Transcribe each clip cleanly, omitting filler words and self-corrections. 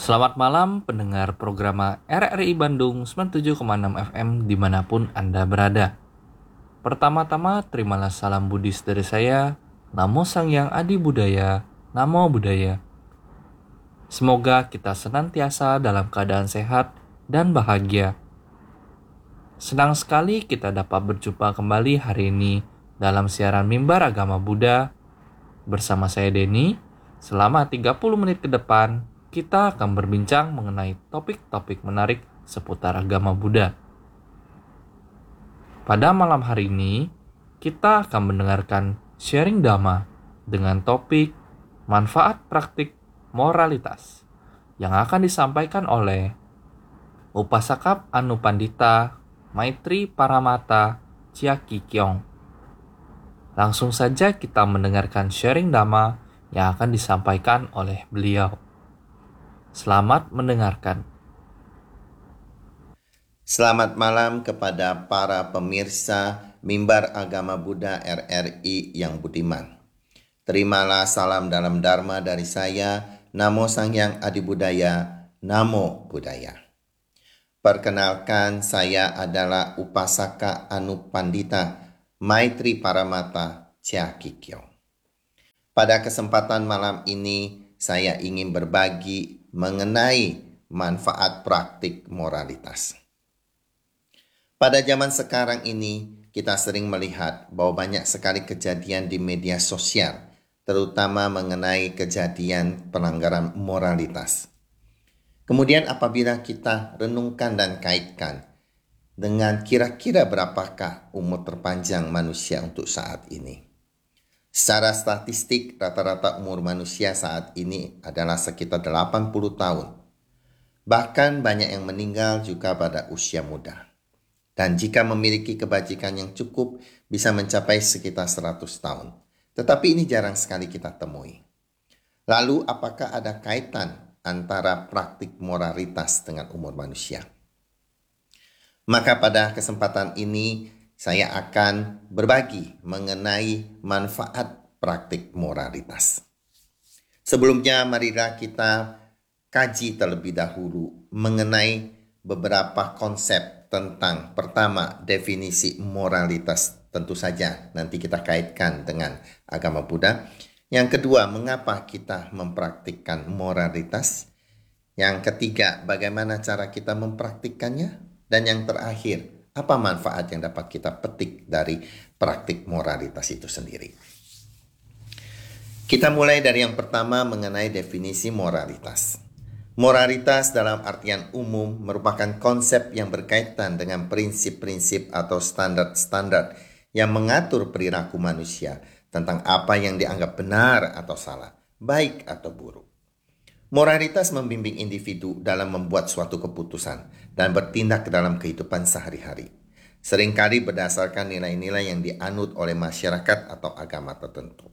Selamat malam pendengar program RRI Bandung 97,6 FM dimanapun Anda berada. Pertama-tama terimalah salam Buddhis dari saya, Namo Sangyang Adi Budaya, Namo Buddhaya. Semoga kita senantiasa dalam keadaan sehat dan bahagia. Senang sekali kita dapat berjumpa kembali hari ini dalam siaran Mimbar Agama Buddha bersama saya Denny. Selama 30 menit ke depan, kita akan berbincang mengenai topik-topik menarik seputar agama Buddha. Pada malam hari ini, kita akan mendengarkan sharing Dhamma dengan topik manfaat praktik moralitas yang akan disampaikan oleh Upasaka Anupandita Maitri Paramata Ciaki Kyong. Langsung saja kita mendengarkan sharing Dhamma yang akan disampaikan oleh beliau. Selamat mendengarkan. Selamat malam kepada para pemirsa Mimbar Agama Buddha RRI yang budiman. Terimalah salam dalam Dharma dari saya, Namo Sangyang Adi Budaya, Namo Buddhaya. Perkenalkan, saya adalah Upasaka Anupandita Maitri Paramata Ciaki Kyong. Pada kesempatan malam ini, saya ingin berbagi mengenai manfaat praktik moralitas. Pada zaman sekarang ini, kita sering melihat bahwa banyak sekali kejadian di media sosial, terutama mengenai kejadian pelanggaran moralitas. Kemudian apabila kita renungkan dan kaitkan dengan kira-kira berapakah umur terpanjang manusia untuk saat ini. Secara statistik, rata-rata umur manusia saat ini adalah sekitar 80 tahun. Bahkan banyak yang meninggal juga pada usia muda. Dan jika memiliki kebajikan yang cukup, bisa mencapai sekitar 100 tahun. Tetapi ini jarang sekali kita temui. Lalu, apakah ada kaitan antara praktik moralitas dengan umur manusia? Maka pada kesempatan ini, saya akan berbagi mengenai manfaat praktik moralitas. Sebelumnya, marilah kita kaji terlebih dahulu mengenai beberapa konsep tentang pertama, definisi moralitas. Tentu saja nanti kita kaitkan dengan agama Buddha. Yang kedua, mengapa kita mempraktikkan moralitas? Yang ketiga, bagaimana cara kita mempraktikkannya? Dan yang terakhir, apa manfaat yang dapat kita petik dari praktik moralitas itu sendiri? Kita mulai dari yang pertama mengenai definisi moralitas. Moralitas dalam artian umum merupakan konsep yang berkaitan dengan prinsip-prinsip atau standar-standar yang mengatur perilaku manusia tentang apa yang dianggap benar atau salah, baik atau buruk. Moralitas membimbing individu dalam membuat suatu keputusan dan bertindak dalam kehidupan sehari-hari. Seringkali berdasarkan nilai-nilai yang dianut oleh masyarakat atau agama tertentu.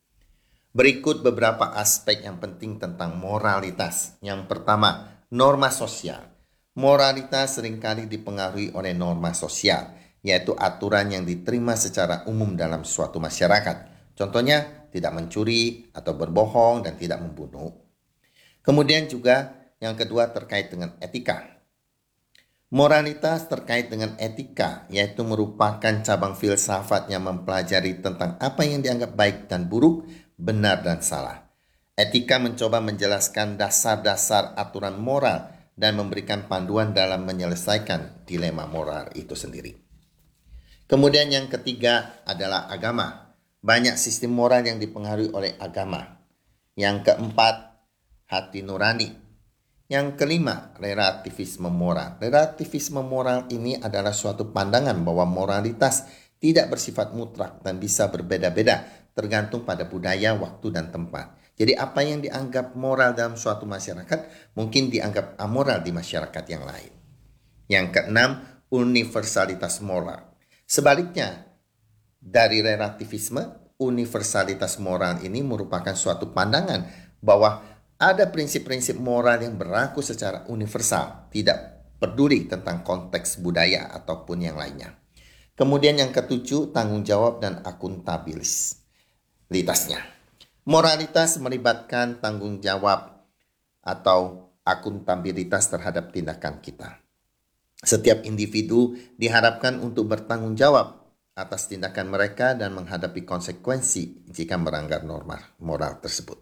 Berikut beberapa aspek yang penting tentang moralitas. Yang pertama, norma sosial. Moralitas seringkali dipengaruhi oleh norma sosial, yaitu aturan yang diterima secara umum dalam suatu masyarakat. Contohnya, tidak mencuri atau berbohong dan tidak membunuh. Kemudian juga yang kedua terkait dengan etika. Moralitas terkait dengan etika, yaitu merupakan cabang filsafat yang mempelajari tentang apa yang dianggap baik dan buruk, benar dan salah. Etika mencoba menjelaskan dasar-dasar aturan moral dan memberikan panduan dalam menyelesaikan dilema moral itu sendiri. Kemudian yang ketiga adalah agama. Banyak sistem moral yang dipengaruhi oleh agama. Yang keempat, hati nurani. Yang kelima, relativisme moral. Relativisme moral ini adalah suatu pandangan bahwa moralitas tidak bersifat mutlak dan bisa berbeda-beda tergantung pada budaya, waktu, dan tempat. Jadi apa yang dianggap moral dalam suatu masyarakat mungkin dianggap amoral di masyarakat yang lain. Yang keenam, universalitas moral. Sebaliknya, dari relativisme, universalitas moral ini merupakan suatu pandangan bahwa ada prinsip-prinsip moral yang berlaku secara universal, tidak peduli tentang konteks budaya ataupun yang lainnya. Kemudian yang ketujuh, tanggung jawab dan akuntabilitasnya. Moralitas melibatkan tanggung jawab atau akuntabilitas terhadap tindakan kita. Setiap individu diharapkan untuk bertanggung jawab atas tindakan mereka dan menghadapi konsekuensi jika melanggar norma moral tersebut.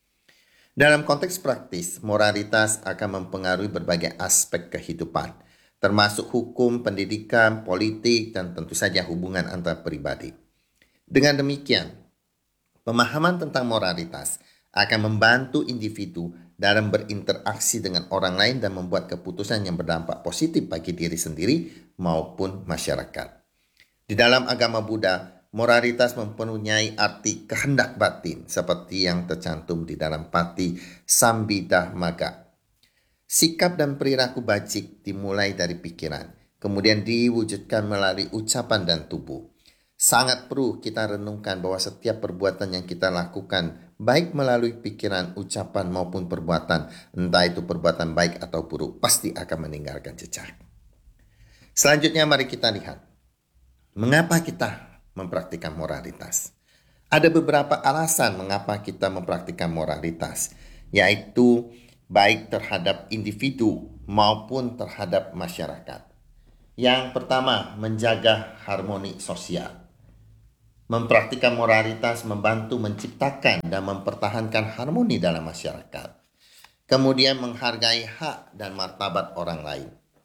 Dalam konteks praktis, moralitas akan mempengaruhi berbagai aspek kehidupan, termasuk hukum, pendidikan, politik, dan tentu saja hubungan antar pribadi. Dengan demikian, pemahaman tentang moralitas akan membantu individu dalam berinteraksi dengan orang lain dan membuat keputusan yang berdampak positif bagi diri sendiri maupun masyarakat. Di dalam agama Buddha, moralitas mempunyai arti kehendak batin seperti yang tercantum di dalam Pati Sambhidhammaga. Sikap dan perilaku bajik dimulai dari pikiran, kemudian diwujudkan melalui ucapan dan tubuh. Sangat perlu kita renungkan bahwa setiap perbuatan yang kita lakukan, baik melalui pikiran, ucapan maupun perbuatan, entah itu perbuatan baik atau buruk, pasti akan meninggalkan jejak. Selanjutnya mari kita lihat, mengapa kita mempraktikkan moralitas. Ada beberapa alasan mengapa kita mempraktikkan moralitas, yaitu baik terhadap individu maupun terhadap masyarakat. Yang pertama, menjaga harmoni sosial. Mempraktikkan moralitas membantu menciptakan dan mempertahankan harmoni dalam masyarakat. Kemudian menghargai hak dan martabat orang lain.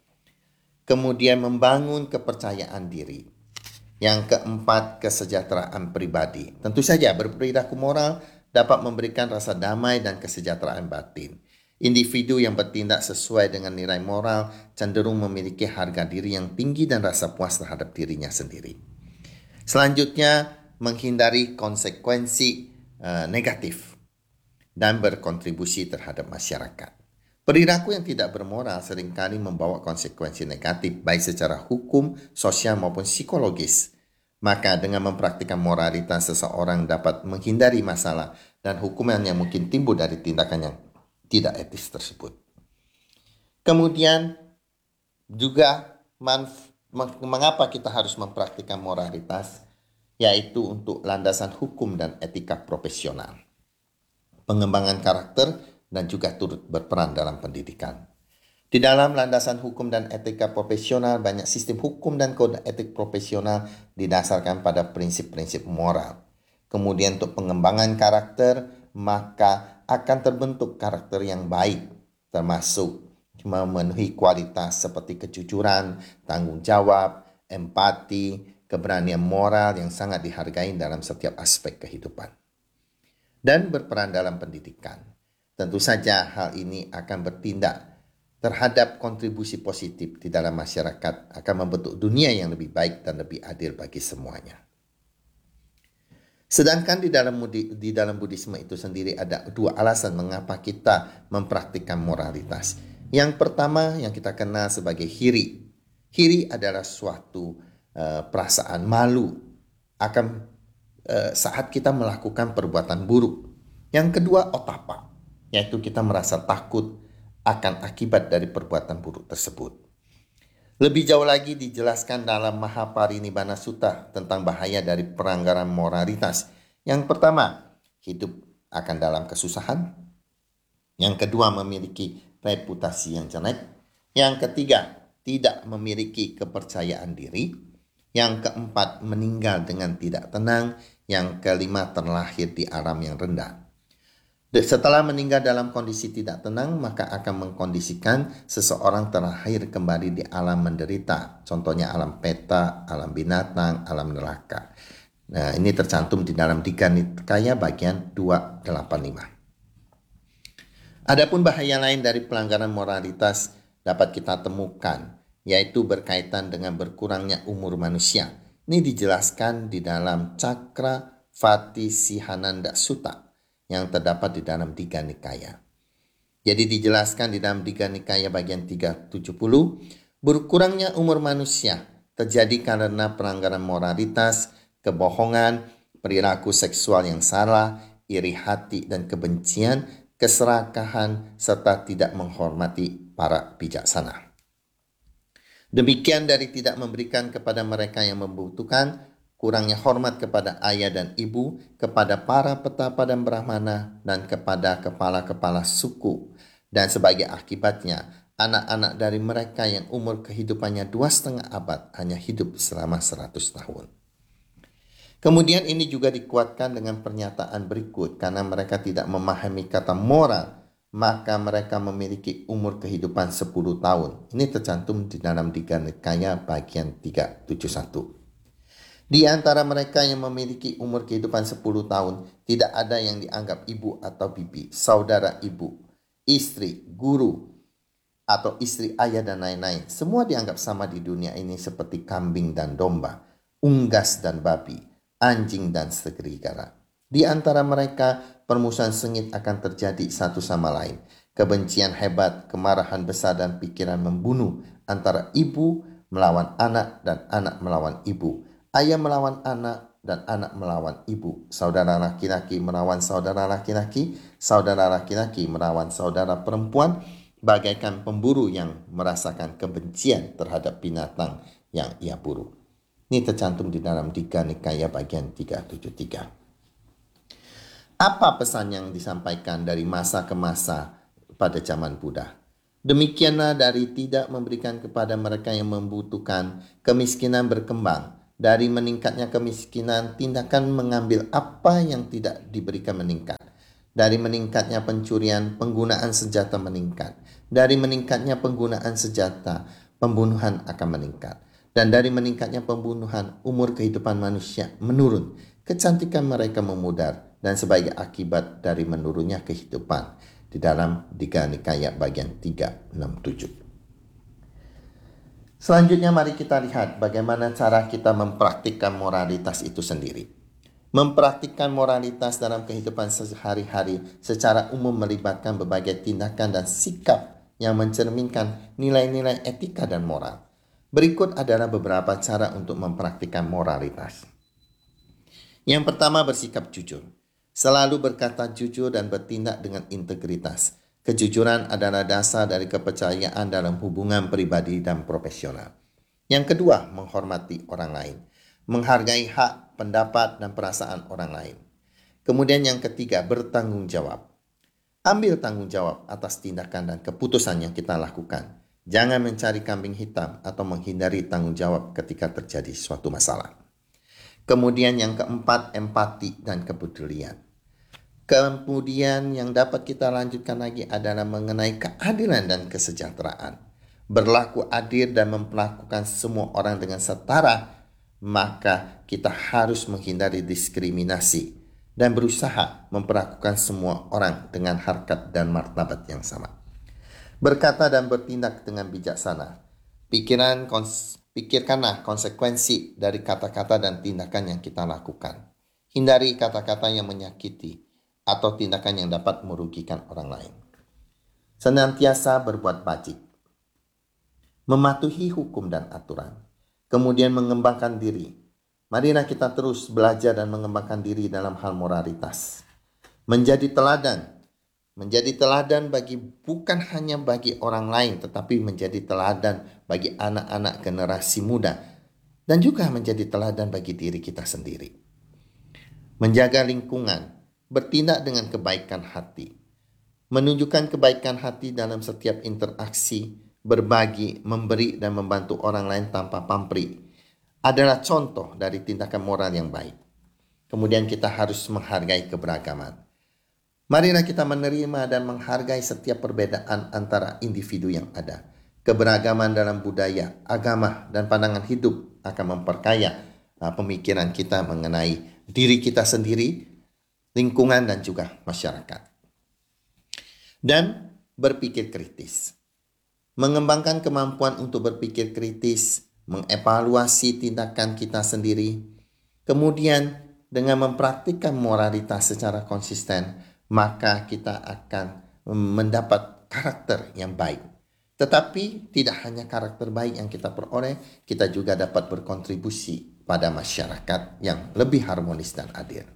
Kemudian membangun kepercayaan diri. Yang keempat, kesejahteraan pribadi. Tentu saja berperilaku moral dapat memberikan rasa damai dan kesejahteraan batin. Individu yang bertindak sesuai dengan nilai moral cenderung memiliki harga diri yang tinggi dan rasa puas terhadap dirinya sendiri. Selanjutnya, menghindari konsekuensi negatif dan berkontribusi terhadap masyarakat. Perilaku yang tidak bermoral seringkali membawa konsekuensi negatif baik secara hukum, sosial maupun psikologis. Maka dengan mempraktikkan moralitas, seseorang dapat menghindari masalah dan hukuman yang mungkin timbul dari tindakan yang tidak etis tersebut. Kemudian juga mengapa kita harus mempraktikkan moralitas, yaitu untuk landasan hukum dan etika profesional, pengembangan karakter, dan juga turut berperan dalam pendidikan. Di dalam landasan hukum dan etika profesional, banyak sistem hukum dan kode etik profesional didasarkan pada prinsip-prinsip moral. Kemudian untuk pengembangan karakter, maka akan terbentuk karakter yang baik, termasuk memenuhi kualitas seperti kejujuran, tanggung jawab, empati, keberanian moral yang sangat dihargai dalam setiap aspek kehidupan. Dan berperan dalam pendidikan. Tentu saja hal ini akan bertindak terhadap kontribusi positif di dalam masyarakat, akan membentuk dunia yang lebih baik dan lebih adil bagi semuanya. Sedangkan di dalam Buddhisme itu sendiri ada dua alasan mengapa kita mempraktikkan moralitas. Yang pertama yang kita kenal sebagai hiri. Hiri adalah suatu perasaan malu akan saat kita melakukan perbuatan buruk. Yang kedua, otapa, yaitu kita merasa takut akan akibat dari perbuatan buruk tersebut. Lebih jauh lagi dijelaskan dalam Mahaparinibbana Sutta tentang bahaya dari pelanggaran moralitas. Yang pertama, hidup akan dalam kesusahan. Yang kedua, memiliki reputasi yang jelek. Yang ketiga, tidak memiliki kepercayaan diri. Yang keempat, meninggal dengan tidak tenang. Yang kelima, terlahir di alam yang rendah. Setelah meninggal dalam kondisi tidak tenang, maka akan mengkondisikan seseorang terlahir kembali di alam menderita. Contohnya alam peta, alam binatang, alam neraka. Nah, ini tercantum di dalam Digha Nikaya bagian 285. Adapun bahaya lain dari pelanggaran moralitas dapat kita temukan, yaitu berkaitan dengan berkurangnya umur manusia. Ini dijelaskan di dalam Cakra Vatisihananda Sutta yang terdapat di dalam Digha Nikaya. Jadi dijelaskan di dalam Digha Nikaya bagian 370, berkurangnya umur manusia terjadi karena pelanggaran moralitas, kebohongan, perilaku seksual yang salah, iri hati dan kebencian, keserakahan, serta tidak menghormati para bijaksana. Demikian dari tidak memberikan kepada mereka yang membutuhkan, kurangnya hormat kepada ayah dan ibu, kepada para petapa dan brahmana, dan kepada kepala-kepala suku, Dan sebagai akibatnya, anak-anak dari mereka yang umur kehidupannya 2,5 abad hanya hidup selama 100 tahun. Kemudian ini juga dikuatkan dengan pernyataan berikut, karena mereka tidak memahami kata moral, maka mereka memiliki umur kehidupan 10 tahun. Ini tercantum di dalam Tiga Nikaya bagian 371. Di antara mereka yang memiliki umur kehidupan 10 tahun, tidak ada yang dianggap ibu atau bibi, saudara ibu, istri, guru, atau istri ayah dan lain-lain. Semua dianggap sama di dunia ini seperti kambing dan domba, unggas dan babi, anjing dan serigala. Di antara mereka, permusuhan sengit akan terjadi satu sama lain. Kebencian hebat, kemarahan besar dan pikiran membunuh antara ibu melawan anak dan anak melawan ibu. Ayah melawan anak dan anak melawan ibu. Saudara laki-laki melawan saudara laki-laki. Saudara laki-laki melawan saudara perempuan. Bagaikan pemburu yang merasakan kebencian terhadap binatang yang ia buru. Ini tercantum di dalam Tiga Nikaya bagian 373. Apa pesan yang disampaikan dari masa ke masa pada zaman Buddha? Demikianlah dari tidak memberikan kepada mereka yang membutuhkan, kemiskinan berkembang. Dari meningkatnya kemiskinan, tindakan mengambil apa yang tidak diberikan meningkat. Dari meningkatnya pencurian, penggunaan senjata meningkat. Dari meningkatnya penggunaan senjata, pembunuhan akan meningkat. Dan dari meningkatnya pembunuhan, umur kehidupan manusia menurun. Kecantikan mereka memudar, dan sebagai akibat dari menurunnya kehidupan. Di dalam Tiga Nikaya bagian 367. Selanjutnya mari kita lihat bagaimana cara kita mempraktikkan moralitas itu sendiri. Mempraktikkan moralitas dalam kehidupan sehari-hari secara umum melibatkan berbagai tindakan dan sikap yang mencerminkan nilai-nilai etika dan moral. Berikut adalah beberapa cara untuk mempraktikkan moralitas. Yang pertama, bersikap jujur. Selalu berkata jujur dan bertindak dengan integritas. Kejujuran adalah dasar dari kepercayaan dalam hubungan pribadi dan profesional. Yang kedua, menghormati orang lain. Menghargai hak, pendapat, dan perasaan orang lain. Kemudian yang ketiga, bertanggung jawab. Ambil tanggung jawab atas tindakan dan keputusan yang kita lakukan. Jangan mencari kambing hitam atau menghindari tanggung jawab ketika terjadi suatu masalah. Kemudian yang keempat, empati dan kepedulian. Kemudian yang dapat kita lanjutkan lagi adalah mengenai keadilan dan kesejahteraan. Berlaku adil dan memperlakukan semua orang dengan setara, maka kita harus menghindari diskriminasi dan berusaha memperlakukan semua orang dengan harkat dan martabat yang sama. Berkata dan bertindak dengan bijaksana. Pikirkanlah konsekuensi dari kata-kata dan tindakan yang kita lakukan. Hindari kata-kata yang menyakiti atau tindakan yang dapat merugikan orang lain. Senantiasa berbuat baik, mematuhi hukum dan aturan, kemudian mengembangkan diri. Marilah kita terus belajar dan mengembangkan diri dalam hal moralitas. Menjadi teladan bukan hanya bagi orang lain, tetapi menjadi teladan bagi anak-anak generasi muda, dan juga menjadi teladan bagi diri kita sendiri. Menjaga lingkungan, bertindak dengan kebaikan hati, menunjukkan kebaikan hati dalam setiap interaksi, berbagi, memberi, dan membantu orang lain tanpa pamrih adalah contoh dari tindakan moral yang baik. Kemudian kita harus menghargai keberagaman. Marilah kita menerima dan menghargai setiap perbedaan antara individu yang ada. Keberagaman dalam budaya, agama, dan pandangan hidup akan memperkaya pemikiran kita mengenai diri kita sendiri, lingkungan, dan juga masyarakat. Dan berpikir kritis. Mengembangkan kemampuan untuk berpikir kritis, mengevaluasi tindakan kita sendiri. Kemudian dengan mempraktikkan moralitas secara konsisten, maka kita akan mendapat karakter yang baik. Tetapi tidak hanya karakter baik yang kita peroleh, kita juga dapat berkontribusi pada masyarakat yang lebih harmonis dan adil.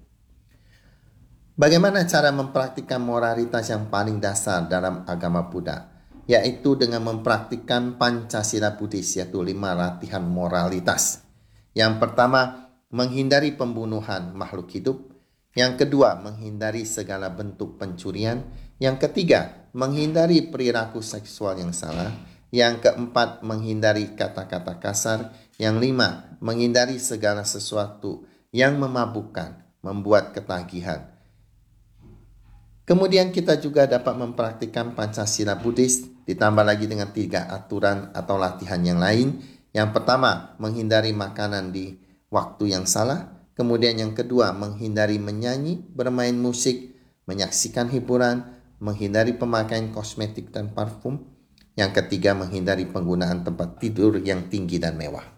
Bagaimana cara mempraktikkan moralitas yang paling dasar dalam agama Buddha? Yaitu dengan mempraktikkan Pancasila Buddhis, yaitu 5 latihan moralitas. Yang pertama, menghindari pembunuhan makhluk hidup. Yang kedua, menghindari segala bentuk pencurian. Yang ketiga, menghindari perilaku seksual yang salah. Yang keempat, menghindari kata-kata kasar. Yang lima, menghindari segala sesuatu yang memabukkan, membuat ketagihan. Kemudian kita juga dapat mempraktikkan Pancasila Buddhis, ditambah lagi dengan 3 aturan atau latihan yang lain. Yang pertama, menghindari makanan di waktu yang salah. Kemudian yang kedua, menghindari menyanyi, bermain musik, menyaksikan hiburan, menghindari pemakaian kosmetik dan parfum. Yang ketiga, menghindari penggunaan tempat tidur yang tinggi dan mewah.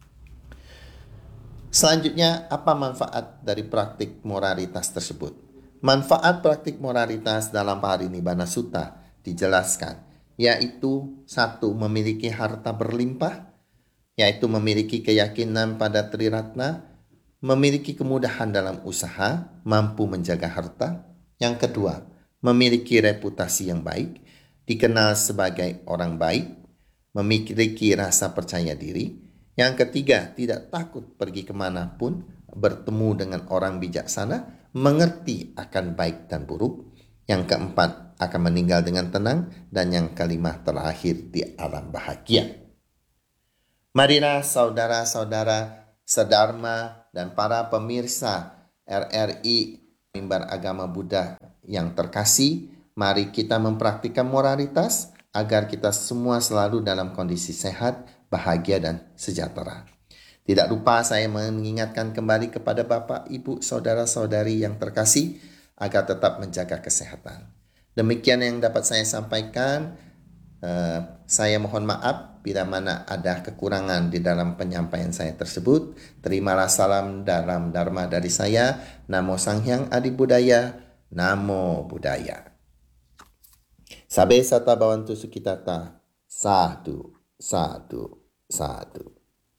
Selanjutnya, apa manfaat dari praktik moralitas tersebut? Manfaat praktik moralitas dalam Parinibbana Sutta dijelaskan, yaitu 1. Memiliki harta berlimpah, yaitu memiliki keyakinan pada Triratna, memiliki kemudahan dalam usaha, mampu menjaga harta. Yang kedua, memiliki reputasi yang baik, dikenal sebagai orang baik, memiliki rasa percaya diri. Yang ketiga, tidak takut pergi kemanapun, bertemu dengan orang bijaksana, mengerti akan baik dan buruk. Yang keempat, akan meninggal dengan tenang. Dan yang kelima, terakhir di alam bahagia. Marilah saudara-saudara sedharma dan para pemirsa RRI Mimbar Agama Buddha yang terkasih, mari kita mempraktikkan moralitas agar kita semua selalu dalam kondisi sehat, bahagia, dan sejahtera. Tidak lupa saya mengingatkan kembali kepada Bapak, Ibu, Saudara-saudari yang terkasih agar tetap menjaga kesehatan. Demikian yang dapat saya sampaikan. Saya mohon maaf bila mana ada kekurangan di dalam penyampaian saya tersebut. Terimalah salam dalam Dharma dari saya. Namo Sang Hyang Adi Buddhaya. Namo Buddhaya. Sabe sata bawantu sukitata. Sadhu, sadhu, sadhu.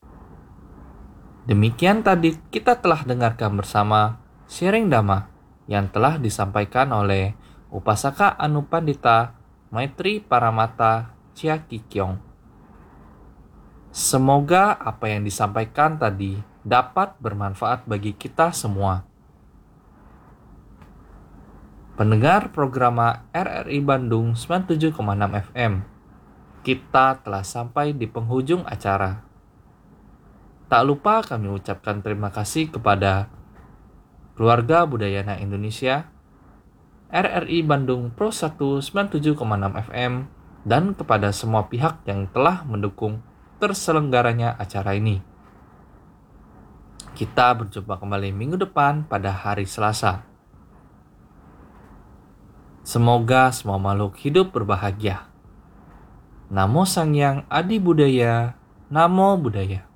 Demikian tadi kita telah dengarkan bersama sharing Dhamma yang telah disampaikan oleh Upasaka Anupandita Maitri Paramata Ciakikyong. Semoga apa yang disampaikan tadi dapat bermanfaat bagi kita semua. Pendengar program RRI Bandung 97,6 FM, kita telah sampai di penghujung acara. Tak lupa kami ucapkan terima kasih kepada keluarga Budayana Indonesia, RRI Bandung Pro 1 97,6 FM, dan kepada semua pihak yang telah mendukung terselenggaranya acara ini. Kita berjumpa kembali minggu depan pada hari Selasa. Semoga semua makhluk hidup berbahagia. Namo Sang Hyang Adi Buddhaya. Namo Buddhaya.